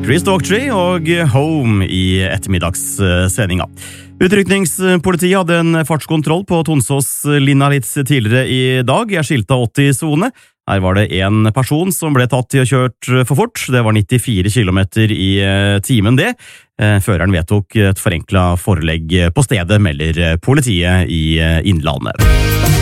Chris Daughtry og Home i ettermiddagssendinga. Utrykningspolitiet hadde en fartskontroll på Tonsås-linja litt tidligere i dag. Jeg skilte 80-zone. Her var det en person som ble tatt til å kjørt for fort. Det var 94 kilometer i timen det. Føreren vedtok et forenklet forelegg på stedet, melder politiet i Innlandet.